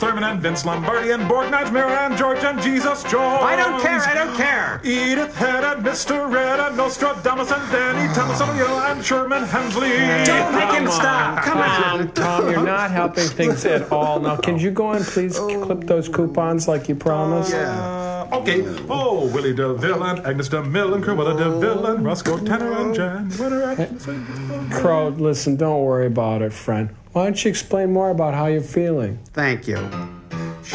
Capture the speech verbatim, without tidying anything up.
Thurman and Vince Lombardi and Borgnine, Mira and George and Jesus Jones. I don't care, I don't care. Edith Head and Mister Red and Nostradamus and Danny Thomas and Sherman Hemsley. Don't make him stop. Come on. Tom, you're not helping things at all. Now, can you go and please clip those coupons like you promised? Uh, okay. Oh, Willie DeVille and Agnes DeMille and Cruella DeVille and Roscoe Tanner and Jan Winter and... Crow, listen, don't worry about it, friend. Why don't you explain more about how you're feeling? Thank you.